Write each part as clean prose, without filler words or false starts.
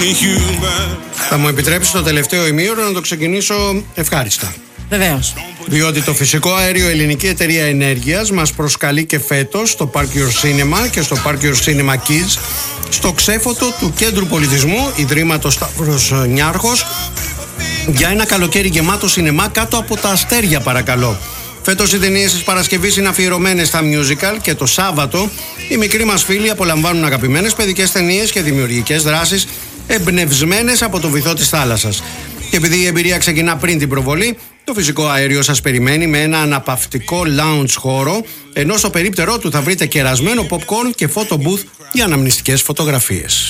Θα μου επιτρέψει το τελευταίο ημίωρο να το ξεκινήσω ευχάριστα. Βεβαίως. Διότι το φυσικό αέριο Ελληνική Εταιρεία Ενέργειας μας προσκαλεί και φέτος στο Park Your Cinema και στο Park Your Cinema Kids στο ξέφωτο του Κέντρου Πολιτισμού Ιδρύματος Σταύρος Νιάρχος για ένα καλοκαίρι γεμάτο σινεμά κάτω από τα αστέρια, παρακαλώ. Φέτος οι ταινίες της Παρασκευής είναι αφιερωμένες στα musical και το Σάββατο οι μικροί μας φίλοι απολαμβάνουν αγαπημένες παιδικές ταινίες και δημιουργικές δράσεις εμπνευσμένες από το βυθό της θάλασσας. Και επειδή η εμπειρία ξεκινά πριν την προβολή, το φυσικό αέριο σας περιμένει με ένα αναπαυτικό lounge χώρο, ενώ στο περίπτερό του θα βρείτε κερασμένο popcorn και photo booth για αναμνηστικές φωτογραφίες.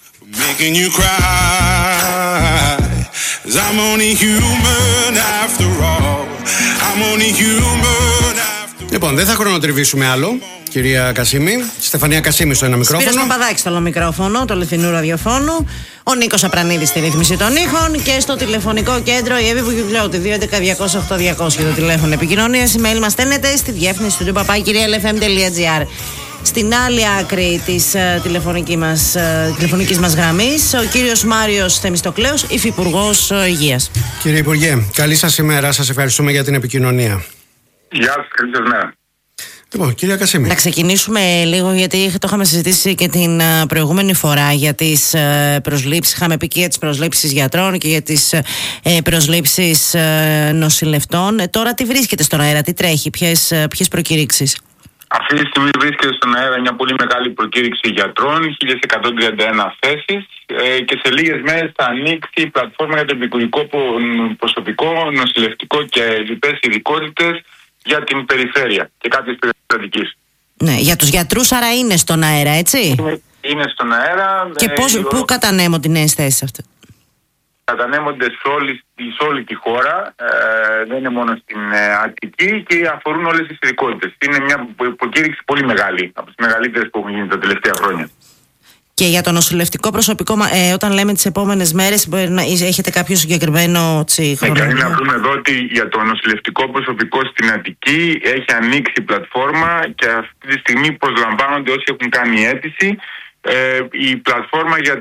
Λοιπόν, δεν θα χρονοτριβήσουμε άλλο, κυρία Κασίμη. Στεφανία Κασίμη στο ένα μικρόφωνο. Σπύρος Παπαδάκης στο άλλο μικρόφωνο, το αληθινού ραδιοφώνου. Ο Νίκος Απρανίδης στη ρύθμιση των ήχων. Και στο τηλεφωνικό κέντρο η Εύη Βουγιουκλώτη, 211-200-8200 το τηλέφωνο επικοινωνίας. Η mail μας στέλνετε στη διεύθυνση του papakirialfm.gr. Στην άλλη άκρη της τηλεφωνικής μας γραμμής, ο κύριος Μάριος Θεμιστοκλέος, υφυπουργός Υγείας. Κύριε Υπουργέ, καλή σας ημέρα. Σας ευχαριστούμε για την επικοινωνία. Γεια σας, καλή σας μέρα. Λοιπόν, κυρία Κασίμη. Να ξεκινήσουμε λίγο, γιατί το είχαμε συζητήσει και την προηγούμενη φορά για τις προσλήψεις. Είχαμε πει και για τις προσλήψεις γιατρών και για τις προσλήψεις νοσηλευτών. Τώρα τι βρίσκεται στον αέρα, τι τρέχει, ποιες προκηρύξεις? Αυτή τη στιγμή βρίσκεται στον αέρα μια πολύ μεγάλη προκήρυξη γιατρών, 1131 θέσεις, και σε λίγες μέρες θα ανοίξει η πλατφόρμα για το επικουρικό προσωπικό, νοσηλευτικό και λοιπές ειδικότητες για την περιφέρεια και κάποιες περιφερειακές. Ναι, για τους γιατρούς άρα είναι στον αέρα, έτσι? Είναι στον αέρα. Και πού κατανέμονται οι νέες θέσεις αυτές? Κατανέμονται σε όλη τη χώρα, δεν είναι μόνο στην Αττική, και αφορούν όλες τις ειδικότητες. Είναι μια προκήρυξη πολύ μεγάλη, από τις μεγαλύτερες που έχουν γίνει τα τελευταία χρόνια. Και για το νοσηλευτικό προσωπικό, όταν λέμε τις επόμενες μέρες, έχετε κάποιο συγκεκριμένο χρόνο? Ναι, να πούμε εδώ ότι για το νοσηλευτικό προσωπικό στην Αττική έχει ανοίξει η πλατφόρμα και αυτή τη στιγμή προσλαμβάνονται όσοι έχουν κάνει αίτηση. Η πλατφόρμα για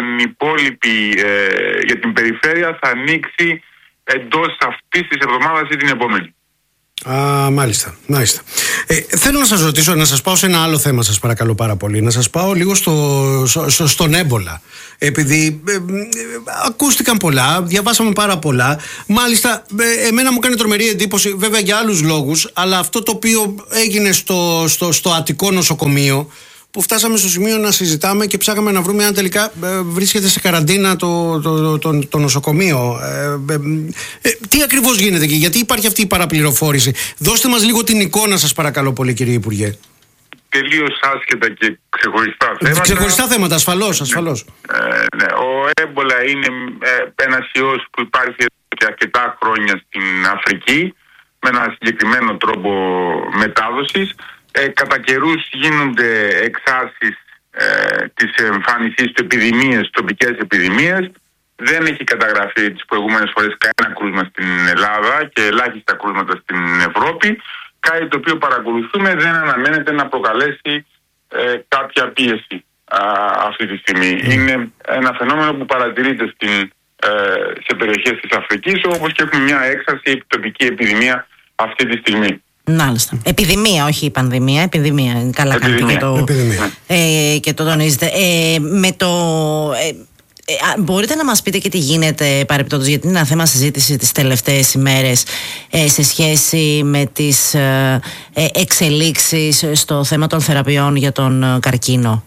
για την περιφέρεια θα ανοίξει εντός αυτής της εβδομάδας ή την επόμενη. Μάλιστα. Θέλω να σας ρωτήσω, να σας πάω σε ένα άλλο θέμα, σας παρακαλώ πάρα πολύ. Να σας πάω λίγο στον έμπολα. Επειδή ακούστηκαν πολλά, διαβάσαμε πάρα πολλά. Μάλιστα, εμένα μου κάνει τρομερή εντύπωση, βέβαια για άλλους λόγους, αλλά αυτό το οποίο έγινε στο Αττικό νοσοκομείο, που φτάσαμε στο σημείο να συζητάμε και ψάχαμε να βρούμε αν τελικά βρίσκεται σε καραντίνα το νοσοκομείο. Τι ακριβώς γίνεται εκεί, γιατί υπάρχει αυτή η παραπληροφόρηση? Δώστε μας λίγο την εικόνα, σας παρακαλώ πολύ, κύριε Υπουργέ. Τελείως άσχετα και ξεχωριστά θέματα. Ξεχωριστά θέματα, ασφαλώς. Ναι, ο έμπολα είναι ένας ιός που υπάρχει και αρκετά χρόνια στην Αφρική, με ένα συγκεκριμένο τρόπο μετάδοσης. Κατά καιρούς γίνονται εξάρσεις της εμφάνισης του επιδημίες, τοπικές επιδημίες. Δεν έχει καταγραφεί τις προηγούμενες φορές κανένα κρούσμα στην Ελλάδα και ελάχιστα κρούσματα στην Ευρώπη. Κάτι το οποίο παρακολουθούμε, δεν αναμένεται να προκαλέσει κάποια πίεση αυτή τη στιγμή. Είναι ένα φαινόμενο που παρατηρείται σε περιοχές της Αφρικής, όπως και έχουμε μια έξαρση τοπική επιδημία αυτή τη στιγμή. Μάλιστα. Επιδημία, όχι πανδημία. Επιδημία. Καλά κάνετε και το τονίζετε. Μπορείτε να μας πείτε και τι γίνεται παρεπτόντως, γιατί είναι ένα θέμα συζήτηση τις τελευταίες ημέρες σε σχέση με τις εξελίξεις στο θέμα των θεραπείων για τον καρκίνο?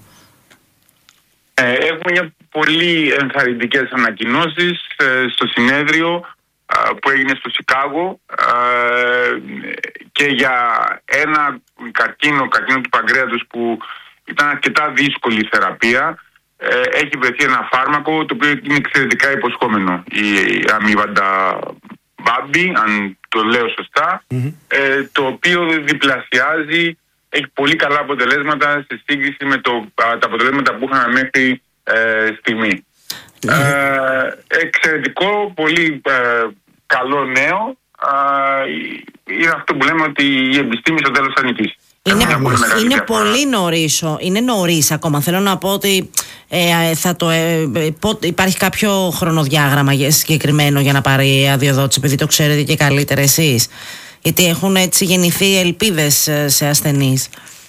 Έχουμε πολύ ενθαρρυντικές ανακοινώσεις στο συνέδριο που έγινε στο Σικάγο και για ένα καρκίνο του παγκρέατος που ήταν αρκετά δύσκολη θεραπεία. Έχει βρεθεί ένα φάρμακο το οποίο είναι εξαιρετικά υποσχόμενο, η αμίβαντα μπάμπι, αν το λέω σωστά, το οποίο διπλασιάζει, έχει πολύ καλά αποτελέσματα σε σύγκριση με τα αποτελέσματα που είχαμε μέχρι στιγμή. Εξαιρετικό, πολύ καλό νέο. Είναι αυτό που λέμε ότι η επιστήμη στο τέλος θα νικήσει. Είναι πολύ νωρίς ακόμα. Θέλω να πω ότι Υπάρχει κάποιο χρονοδιάγραμμα συγκεκριμένο για να πάρει αδειοδότηση, επειδή το ξέρετε και καλύτερα εσείς? Γιατί έχουν έτσι γεννηθεί ελπίδες σε ασθενείς.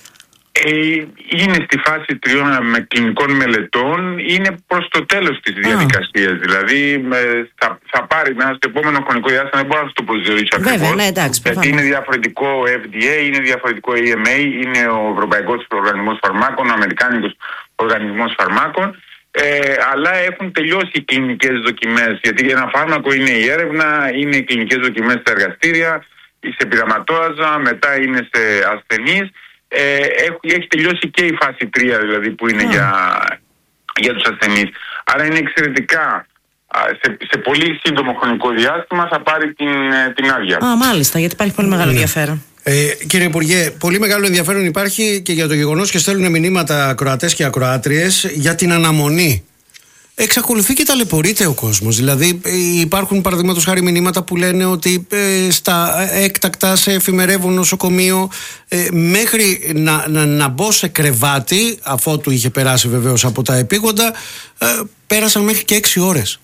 Είναι στη φάση 3 με κλινικών μελετών, είναι προς το τέλος της διαδικασίας. Δηλαδή θα πάρει μέσα στο επόμενο χρονικό διάστημα, δεν μπορώ να το προσδιορίσω ακριβώς. Ναι, εντάξει, γιατί είναι διαφορετικό FDA, είναι διαφορετικό EMA, είναι ο Ευρωπαϊκός Οργανισμός Φαρμάκων, ο Αμερικάνικος Οργανισμός Φαρμάκων. Αλλά έχουν τελειώσει οι κλινικές δοκιμές. Γιατί ένα φάρμακο είναι η έρευνα, είναι οι κλινικές δοκιμές στα εργαστήρια, σε πειραματόζα, μετά είναι σε ασθενείς. Έχει τελειώσει και η φάση 3 δηλαδή που είναι για τους ασθενείς. Άρα είναι εξαιρετικά σε πολύ σύντομο χρονικό διάστημα θα πάρει την άδεια. Μάλιστα, γιατί υπάρχει πολύ μεγάλο ενδιαφέρον. Κύριε Υπουργέ, πολύ μεγάλο ενδιαφέρον υπάρχει και για το γεγονός, και στέλνουν μηνύματα ακροατές και ακροάτριες, για την αναμονή. Εξακολουθεί και ταλαιπωρείται ο κόσμος. Δηλαδή υπάρχουν παραδείγματος χάρη μηνύματα που λένε ότι στα έκτακτα, σε εφημερεύον νοσοκομείο, μέχρι να μπω σε κρεβάτι, αφότου είχε περάσει βεβαίως από τα επίγοντα, πέρασαν μέχρι και 6 ώρες.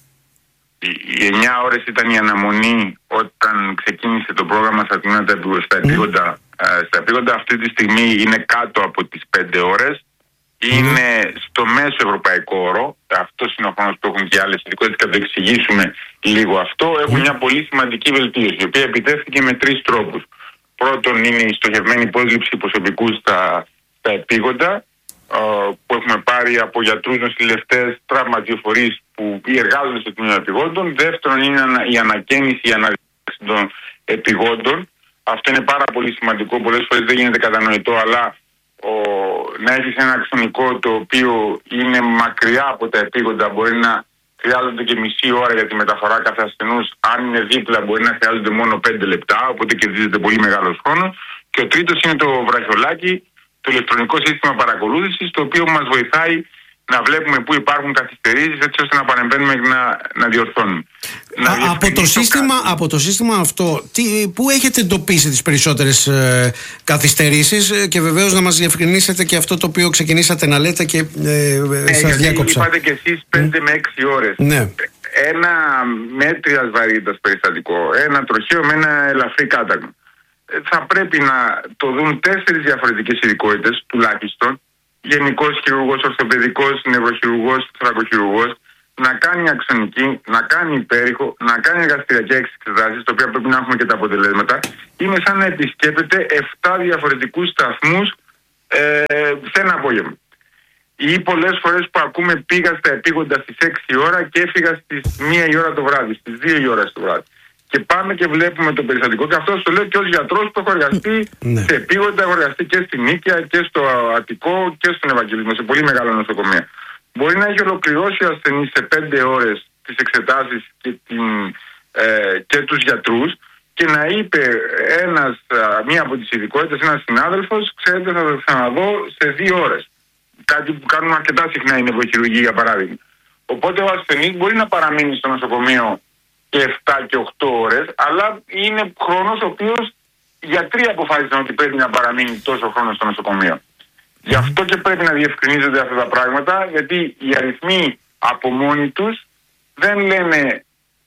Οι 9 ώρες ήταν η αναμονή όταν ξεκίνησε το πρόγραμμα στα επίγοντα. Στα επίγοντα αυτή τη στιγμή είναι κάτω από τις 5 ώρες. Είναι στο μέσο ευρωπαϊκό όρο. Αυτός είναι ο χρόνος που έχουν και άλλες ειδικότητες, και θα το εξηγήσουμε λίγο αυτό. Έχουν μια πολύ σημαντική βελτίωση, η οποία επιτεύχθηκε με 3 τρόπους. Πρώτον, είναι η στοχευμένη πρόσληψη προσωπικού στα επίγοντα, που έχουμε πάρει από γιατρούς, νοσηλευτές, τραυματιοφορείς που εργάζονται στο τμήμα επιγόντων. Δεύτερον, είναι η ανακαίνιση, η αναδείξη των επιγόντων. Αυτό είναι πάρα πολύ σημαντικό. Πολλές φορές δεν γίνεται κατανοητό, αλλά να έχεις ένα αξονικό το οποίο είναι μακριά από τα επίγοντα, μπορεί να χρειάζονται και μισή ώρα για τη μεταφορά κάθε ασθενούς. Αν είναι δίπλα, μπορεί να χρειάζονται μόνο 5 λεπτά, οπότε κερδίζεται πολύ μεγάλος χρόνος. Και ο τρίτος είναι το βραχιολάκι, το ηλεκτρονικό σύστημα παρακολούθησης, το οποίο μας βοηθάει να βλέπουμε πού υπάρχουν καθυστερήσεις, έτσι ώστε να παρεμβαίνουμε και να διορθώνουμε. Από το σύστημα αυτό, πού έχετε εντοπίσει τις περισσότερες καθυστερήσεις, και βεβαίως να μας διευκρινίσετε και αυτό το οποίο ξεκινήσατε να λέτε και σας διάκοψα. Είπατε και εσείς 5 με 6 ώρες. Ναι. Ένα μέτριας βαρύτητας περιστατικό, ένα τροχαίο με ένα ελαφρύ κάταγμα, θα πρέπει να το δουν 4 διαφορετικές ειδικότητες τουλάχιστον. Γενικός χειρουργός, ορθοπαιδικός, νευροχειρουργός, θωρακοχειρουργός, να κάνει αξονική, να κάνει υπέρηχο, να κάνει εργαστηριακές εξετάσεις, τα οποία πρέπει να έχουμε και τα αποτελέσματα. Είναι σαν να επισκέπτεται 7 διαφορετικούς σταθμούς σε ένα απόγευμα. Ή πολλές φορές που ακούμε πήγα στα επίγοντα στις 6 ώρα και έφυγα στις 1 η ώρα το βράδυ, στις 2 η ώρα το βράδυ. Και πάμε και βλέπουμε το περιστατικό, και αυτό το λέω και ως γιατρός που έχω εργαστεί σε επίγοντα, έχω εργαστεί και στην Νίκαια και στο Αττικό και στον Ευαγγελισμό, σε πολύ μεγάλο νοσοκομεία. Μπορεί να έχει ολοκληρώσει ο ασθενής σε 5 ώρες τις εξετάσεις και τους γιατρούς, και να είπε μία από τις ειδικότητες, ένας συνάδελφος, ξέρετε, θα το ξαναδώ σε 2 ώρες. Κάτι που κάνουμε αρκετά συχνά η νευροχειρουργία, για παράδειγμα. Οπότε ο ασθενής μπορεί να παραμείνει στο νοσοκομείο και 7 και 8 ώρες, αλλά είναι χρόνος ο οποίος γιατροί αποφάσισαν ότι πρέπει να παραμείνει τόσο χρόνο στο νοσοκομείο. Γι' αυτό και πρέπει να διευκρινίζονται αυτά τα πράγματα, γιατί οι αριθμοί από μόνοι τους δεν λένε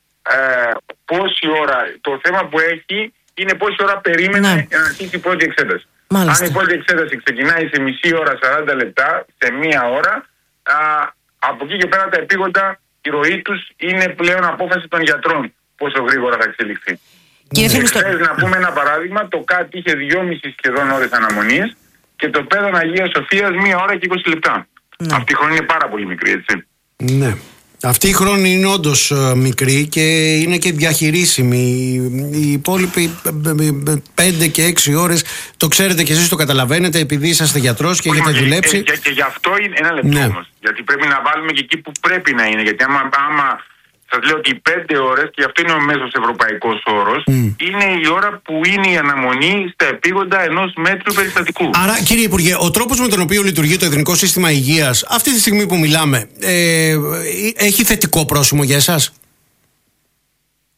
πόση ώρα. Το θέμα που έχει είναι πόση ώρα περίμενε να αρχίσει η πρώτη εξέταση. Μάλιστα. Αν η πρώτη εξέταση ξεκινάει σε μισή ώρα, 40 λεπτά, σε 1 ώρα, από εκεί και πέρα τα επίγοντα, η ροή τους είναι πλέον απόφαση των γιατρών πόσο γρήγορα θα εξελιχθεί. Χθες, να πούμε ένα παράδειγμα, το ΚΑΤ είχε 2,5 σχεδόν ώρες αναμονής και το Πέδον Αγίας Σοφίας 1 ώρα και 20 λεπτά. Αυτή η χρόνη είναι πάρα πολύ μικρή, έτσι. Ναι. Αυτή η χρόνη είναι όντως μικρή και είναι και διαχειρίσιμη. Οι υπόλοιποι 5 και 6 ώρες, το ξέρετε και εσείς, το καταλαβαίνετε, επειδή είσαστε γιατρός και έχετε δουλέψει. Και γι' αυτό είναι ένα λεπτό όμως. Γιατί πρέπει να βάλουμε και εκεί που πρέπει να είναι. Γιατί άμα σας λέω ότι οι 5 ώρες, και γι' αυτό είναι ο μέσος ευρωπαϊκός όρος, είναι η ώρα που είναι η αναμονή στα επίγοντα ενός μέτρου περιστατικού. Άρα, κύριε Υπουργέ, ο τρόπος με τον οποίο λειτουργεί το Εθνικό Σύστημα Υγείας αυτή τη στιγμή που μιλάμε, έχει θετικό πρόσημο για εσάς?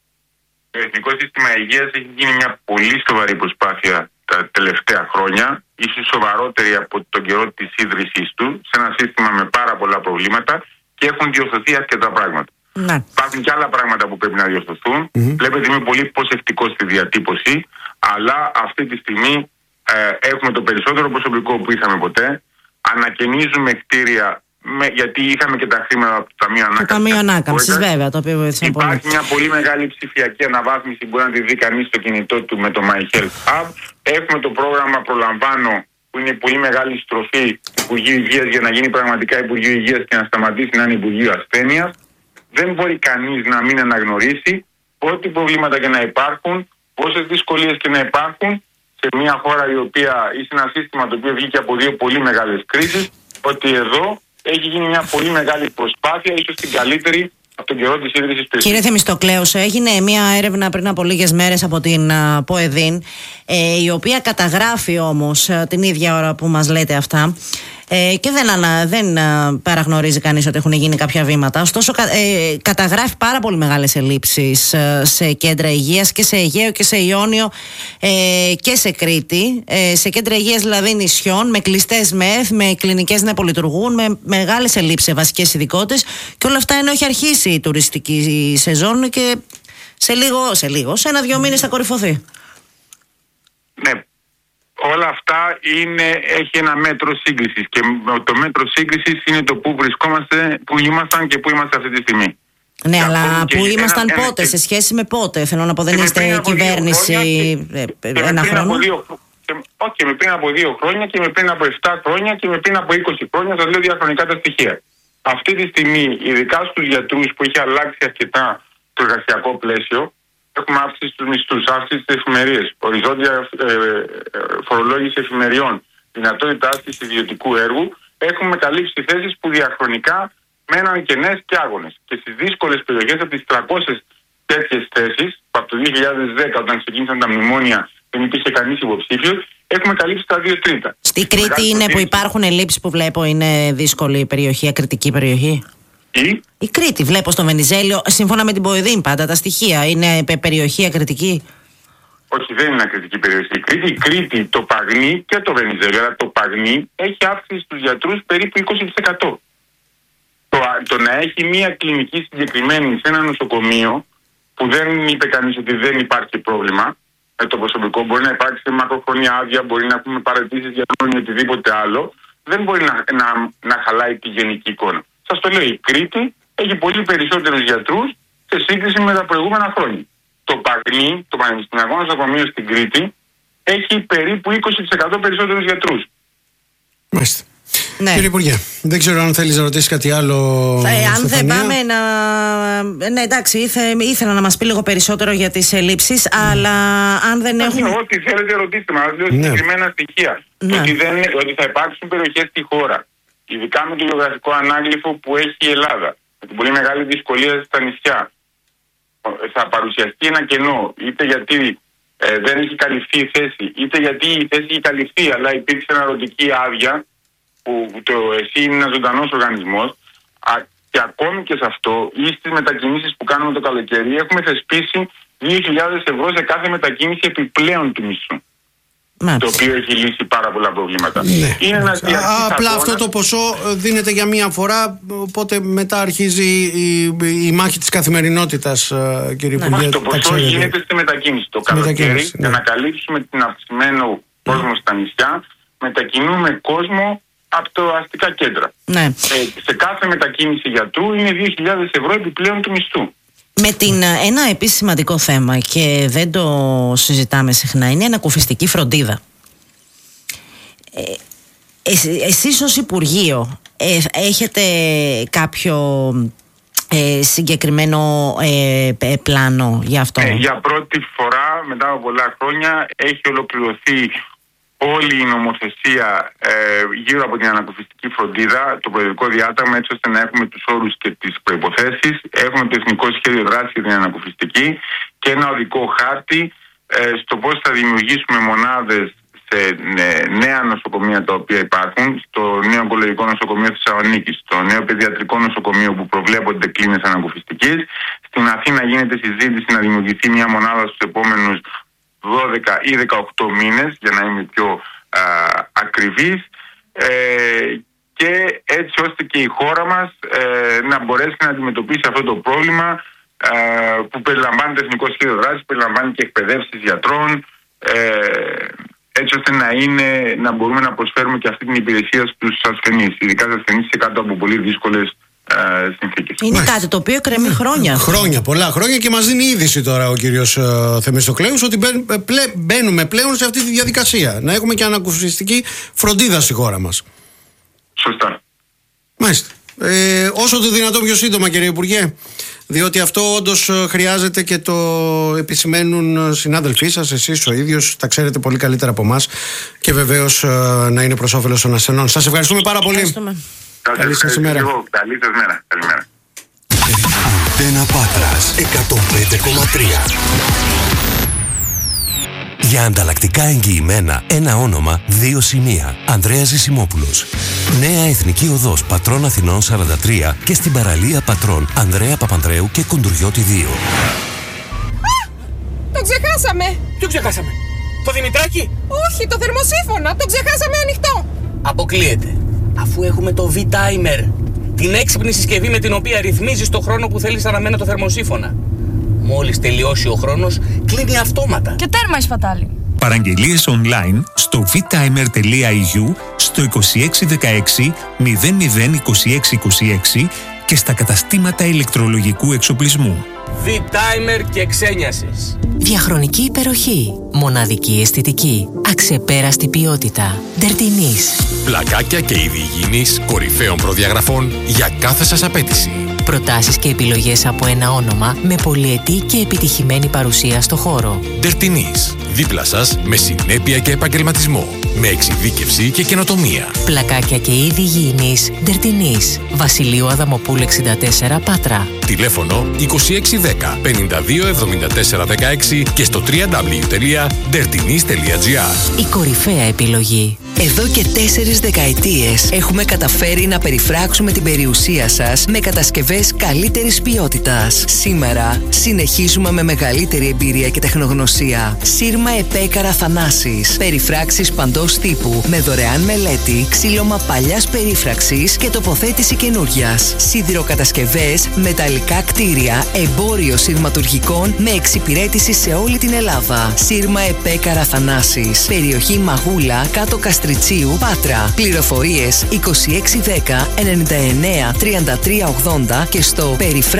Το Εθνικό Σύστημα Υγείας έχει γίνει μια πολύ σοβαρή προσπάθεια τα τελευταία χρόνια ίσως σοβαρότερη από τον καιρό της ίδρυσής του, σε ένα σύστημα με πάρα πολλά προβλήματα και έχουν διορθωθεί αρκετά πράγματα. Ναι. Υπάρχουν και άλλα πράγματα που πρέπει να διορθωθούν. Βλέπετε, είμαι πολύ προσεκτικός στη διατύπωση, αλλά αυτή τη στιγμή έχουμε το περισσότερο προσωπικό που είχαμε ποτέ. Ανακαινίζουμε κτίρια, γιατί είχαμε και τα χρήματα από το Ταμείο Ανάκαμψης. Το Ταμείο Ανάκαμψης, βέβαια, το οποίο βοήθησε πολύ. Υπάρχει μια πολύ μεγάλη ψηφιακή αναβάθμιση που μπορεί να τη δει κανείς στο κινητό του με το My Health Hub. Έχουμε το πρόγραμμα Προλαμβάνω, που είναι πολύ μεγάλη στροφή του Υπουργείου Υγείας για να γίνει πραγματικά Υπουργείο Υγείας και να σταματήσει να είναι Υπουργείο Ασθένειας. Δεν μπορεί κανείς να μην αναγνωρίσει ό,τι προβλήματα και να υπάρχουν, πόσες δυσκολίες και να υπάρχουν σε μια χώρα η οποία είσαι ένα σύστημα το οποίο βγήκε από δύο πολύ μεγάλες κρίσεις, ότι εδώ έχει γίνει μια πολύ μεγάλη προσπάθεια, ίσως την καλύτερη από τον καιρό της ίδρυσης του. Κύριε Θεμιστοκλέους, έγινε μια έρευνα πριν από λίγες μέρες από την ΠΟΕΔΗΝ, η οποία καταγράφει όμως την ίδια ώρα που μας λέτε αυτά, και δεν παραγνωρίζει κανείς ότι έχουν γίνει κάποια βήματα. Ωστόσο, καταγράφει πάρα πολύ μεγάλες ελλείψεις σε κέντρα υγείας και σε Αιγαίο και σε Ιόνιο και σε Κρήτη. Σε κέντρα υγείας δηλαδή νησιών, με κλειστές ΜΕΘ, με κλινικές να υπολειτουργούν, με μεγάλες ελλείψεις σε βασικές ειδικότητες, και όλα αυτά ενώ έχει αρχίσει η τουριστική σεζόν και σε ένα-δυο μήνες θα κορυφωθεί. Ναι. Όλα αυτά έχει ένα μέτρο σύγκρισης, και το μέτρο σύγκρισης είναι το που βρισκόμαστε, που ήμασταν και που είμαστε αυτή τη στιγμή. Ναι, αλλά που ήμασταν πότε, σε σχέση με πότε? Θέλω να πω, δεν είστε κυβέρνηση ένα χρόνο. Όχι, με πριν από 2 χρόνια και με πριν από 7 χρόνια και με πριν από 20 χρόνια, σας λέω διαχρονικά τα στοιχεία. Αυτή τη στιγμή, ειδικά στους γιατρούς που έχει αλλάξει αρκετά το εργασιακό πλαίσιο, έχουμε αύξηση στους μισθούς, αύξηση στις εφημερίες, οριζόντια φορολόγηση εφημεριών, δυνατότητα άσκηση ιδιωτικού έργου. Έχουμε καλύψει θέσεις που διαχρονικά μέναν κενές και άγονες. Και στις δύσκολες περιοχές, από τις 300 τέτοιες θέσεις, από το 2010 όταν ξεκίνησαν τα μνημόνια, δεν υπήρχε κανείς υποψήφιος, έχουμε καλύψει τα 2 τρίτα. Στη Κρήτη είναι που υπάρχουν ελλείψεις που βλέπω, είναι δύσκολη περιοχή, ακριτική περιοχή. Η Κρήτη, βλέπω στο Βενιζέλιο, σύμφωνα με την ΠΟΕΔΗΝ πάντα τα στοιχεία, είναι περιοχή ακριτική. Όχι, δεν είναι ακριτική περιοχή. Η Κρήτη, το Παγνί και το Βενιζέλιο, αλλά το Παγνί έχει αύξηση στους γιατρούς περίπου 20%. Το να έχει μία κλινική συγκεκριμένη σε ένα νοσοκομείο, που δεν είπε κανείς ότι δεν υπάρχει πρόβλημα με το προσωπικό, μπορεί να υπάρξει μακροχρόνια άδεια, μπορεί να έχουμε παρατήσεις για χρόνια ή οτιδήποτε άλλο, δεν μπορεί να χαλάει τη γενική εικόνα. Σας το λέω, η Κρήτη έχει πολύ περισσότερους γιατρούς σε σύγκριση με τα προηγούμενα χρόνια. Το Παγνί, το Πανεπιστημιακό Νοσοκομείο στην Κρήτη, έχει περίπου 20% περισσότερους γιατρούς. Μάλιστα. Ναι. Κύριε Υπουργέ, δεν ξέρω αν θέλεις να ρωτήσεις κάτι άλλο. Αν δεν πάμε να... Ναι, εντάξει, ήθελα να μας πει λίγο περισσότερο για τις ελλείψεις, αλλά αν δεν έχουμε... Ό,τι θέλετε ρωτήστε μας, λέω συγκεκριμένα στοιχεία. Ότι θα υπάρξουν περιοχές στη χώρα, ειδικά με το γεωγραφικό ανάγλυφο που έχει η Ελλάδα, με την πολύ μεγάλη δυσκολία στα νησιά, θα παρουσιαστεί ένα κενό, είτε γιατί δεν έχει καλυφθεί η θέση, είτε γιατί η θέση έχει καλυφθεί, αλλά υπήρξε αναρωτική άδεια, που το ΕΣΥ είναι ένας ζωντανός οργανισμός, και ακόμη και σε αυτό, ή στις μετακινήσεις που κάνουμε το καλοκαίρι, έχουμε θεσπίσει 2.000 ευρώ σε κάθε μετακίνηση επιπλέον του μισθού. Το οποίο έχει λύσει πάρα πολλά προβλήματα. Ναι. Απλά αυτό το ποσό δίνεται για μία φορά, οπότε μετά αρχίζει η μάχη της καθημερινότητας, κύριε Υπουργέ. Το ποσό γίνεται στη μετακίνηση. Το καλοκαίρι, για να καλύψουμε την αυξημένο κόσμο στα νησιά, μετακινούμε κόσμο από τα αστικά κέντρα. Ναι. Σε κάθε μετακίνηση γιατρού είναι 2.000 ευρώ επιπλέον του μισθού. Ένα επίσης σημαντικό θέμα και δεν το συζητάμε συχνά είναι η ανακουφιστική φροντίδα. Εσείς ως Υπουργείο έχετε κάποιο συγκεκριμένο πλάνο για αυτό? Για πρώτη φορά μετά από πολλά χρόνια έχει ολοκληρωθεί όλη η νομοθεσία γύρω από την ανακουφιστική φροντίδα, το προεδρικό διάταγμα, έτσι ώστε να έχουμε τους όρους και τις προϋποθέσεις. Έχουμε το Εθνικό Σχέδιο Δράσης για την Ανακουφιστική και ένα οδικό χάρτη στο πώς θα δημιουργήσουμε μονάδες σε νέα νοσοκομεία τα οποία υπάρχουν, στο νέο ογκολογικό νοσοκομείο Θεσσαλονίκης, στο νέο παιδιατρικό νοσοκομείο που προβλέπονται κλίνες ανακουφιστικής. Στην Αθήνα γίνεται συζήτηση να δημιουργηθεί μια μονάδα στους επόμενους 12 ή 18 μήνες, για να είμαι πιο ακριβής και έτσι ώστε και η χώρα μας να μπορέσει να αντιμετωπίσει αυτό το πρόβλημα που περιλαμβάνει το Εθνικό Σχέδιο Δράσης, περιλαμβάνει και εκπαιδεύσεις γιατρών, έτσι ώστε να μπορούμε να προσφέρουμε και αυτή την υπηρεσία στους ασθενείς, ειδικά στους ασθενείς σε κάτω από πολύ δύσκολες συνθήκες. Είναι κάτι το οποίο κρεμεί χρόνια. Πολλά χρόνια, και μας δίνει είδηση τώρα ο κύριος Θεμιστοκλέους ότι μπαίνουμε πλέον σε αυτή τη διαδικασία. Να έχουμε και ανακουφιστική φροντίδα στη χώρα μας. Σωστά. Μάλιστα. Όσο το δυνατόν πιο σύντομα, κύριε Υπουργέ, διότι αυτό όντως χρειάζεται και το επισημαίνουν συνάδελφοί σας, εσείς ο ίδιος, τα ξέρετε πολύ καλύτερα από εμάς, και βεβαίως να είναι προς όφελος των ασθενών. Σας ευχαριστούμε πάρα πολύ. Καλή σας ημέρα. Καλή σας μέρα. Καλημέρα. Αντένα Πάτρας 105,3. Για ανταλλακτικά εγγυημένα, ένα όνομα, 2 σημεία. Ανδρέας Ζησιμόπουλος. Νέα Εθνική Οδός Πατρών Αθηνών 43 και στην παραλία Πατρών Ανδρέα Παπανδρέου και Κοντουριώτη 2. Το ξεχάσαμε! Ποιο ξεχάσαμε? Το Δημητράκι? Όχι, το θερμοσύφωνα! Το ξεχάσαμε ανοιχτό! Αποκλείεται. Αφού έχουμε το V-Timer, την έξυπνη συσκευή με την οποία ρυθμίζεις το χρόνο που θέλεις αναμένα το θερμοσύφωνα. Μόλις τελειώσει ο χρόνος, κλείνει αυτόματα. Και τέρμα η σπατάλη. Παραγγελίες online στο vtimer.eu, στο 2616 002626 και στα καταστήματα ηλεκτρολογικού εξοπλισμού. V-Timer και ξένιασες. Διαχρονική υπεροχή. Μοναδική αισθητική. Αξεπέραστη ποιότητα. Ντερτινής. Πλακάκια και είδη υγιεινής κορυφαίων προδιαγραφών για κάθε σας απέτηση. Προτάσεις και επιλογές από ένα όνομα με πολυετή και επιτυχημένη παρουσία στο χώρο. Ντερτινής. Δίπλα σας με συνέπεια και επαγγελματισμό. Με εξειδίκευση και καινοτομία. Πλακάκια και είδη υγιεινής. Ντερτινής. Βασιλείου Αδαμοπούλου 64 Πάτρα. Τηλέφωνο 2610 52 74 16 και στο www.dertinis.gr. Η κορυφαία επιλογή. Εδώ και 4 δεκαετίες έχουμε καταφέρει να περιφράξουμε την περιουσία σας με κατασκευές καλύτερης ποιότητας. Σήμερα συνεχίζουμε με μεγαλύτερη εμπειρία και τεχνογνωσία. Σύρμα Επέκαρα Θανάσης. Περιφράξεις παντός τύπου με δωρεάν μελέτη, ξύλωμα παλιάς περίφραξης και τοποθέτηση καινούριας. Σιδηροκατασκευές, μεταλλικά κτίρια, εμπόριο σειρματουργικών με εξυπηρέτηση σε όλη την Ελλάδα. Σύρμα Επέκαρα Θανάσης. Περιοχή Μαγούλα, κάτω Καστριτσίου, Πάτρα. Πληροφορίες 2610 99 33 80 και στο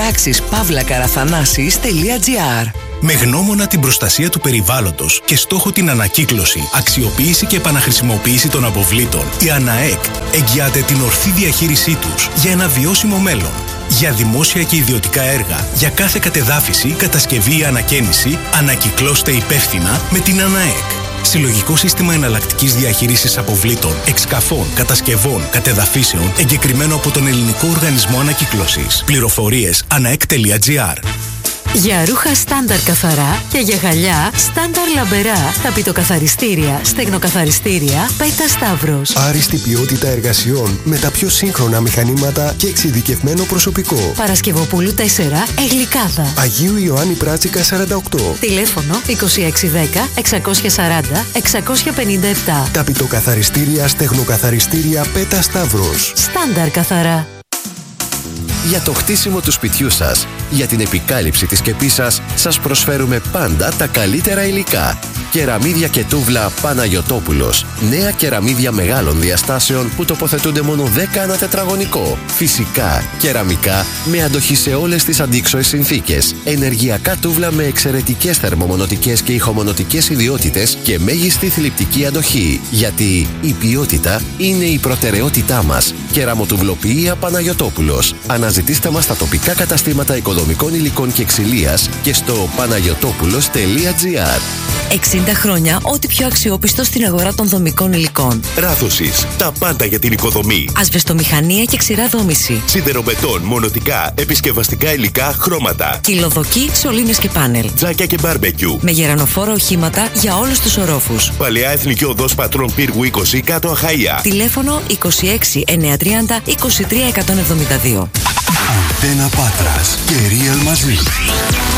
περιφράξεις-παύλακαραφανάσεις.gr. Με γνώμονα την προστασία του περιβάλλοντος και στόχο την ανακύκλωση, αξιοποίηση και επαναχρησιμοποίηση των αποβλήτων, η ΑΝΑΕΚ εγγυάται την ορθή διαχείρισή τους για ένα βιώσιμο μέλλον. Για δημόσια και ιδιωτικά έργα, για κάθε κατεδάφιση, κατασκευή ή ανακαίνιση, ανακυκλώστε υπεύθυνα με την ΑΝΑΕΚ. Συλλογικό σύστημα εναλλακτικής διαχείρισης αποβλήτων, εξκαφών, κατασκευών, κατεδαφίσεων, εγκεκριμένο από τον Ελληνικό Οργανισμό Ανακύκλωσης. Πληροφορίες anaek.gr. Για ρούχα στάνταρ καθαρά και για γυαλιά στάνταρ λαμπερά, ταπητοκαθαριστήρια, στεγνοκαθαριστήρια, Πέτα Σταύρος. Άριστη ποιότητα εργασιών με τα πιο σύγχρονα μηχανήματα και εξειδικευμένο προσωπικό. Παρασκευοπούλου 4, Εγλικάδα. Αγίου Ιωάννη Πράτσικα 48. Τηλέφωνο 2610 640 657. Ταπητοκαθαριστήρια, στεγνοκαθαριστήρια, Πέτα Σταύρος. Στάνταρ καθαρά. Για το χτίσιμο του σπιτιού σας, για την επικάλυψη της σκεπής σας, σας προσφέρουμε πάντα τα καλύτερα υλικά. Κεραμίδια και τούβλα Παναγιωτόπουλος. Νέα κεραμίδια μεγάλων διαστάσεων που τοποθετούνται μόνο 10 ανά τετραγωνικό. Φυσικά, κεραμικά με αντοχή σε όλες τις αντίξωες συνθήκες. Ενεργειακά τούβλα με εξαιρετικές θερμομονωτικές και ηχομονωτικές ιδιότητες και μέγιστη θλιπτική αντοχή. Γιατί η ποιότητα είναι η προτεραιότητά μας. Κεραμοτουβλοποιία Παναγιωτόπουλος. Αναζητήστε μας στα τοπικά καταστήματα οικοδομικών υλικών και ξυλίας και στο panagiotopulos.gr. 60 χρόνια ό,τι πιο αξιόπιστο στην αγορά των δομικών υλικών. Ράδωσης. Τα πάντα για την οικοδομή. Ασβεστομηχανία και ξηρά δόμηση. Σιδερομετών, μονοτικά, επισκευαστικά υλικά, χρώματα. Κυλοδοκή, σωλήνες και πάνελ. Τζάκια και μπάρμπεκιου. Με γερανοφόρα οχήματα για όλους τους ορόφους. Παλαιά Εθνική Οδός Πατρών Πύργου 20 κάτω Αχαΐα. Τηλέφωνο 26 930 23 172. Αντένα Πάτρας και Real μαζί.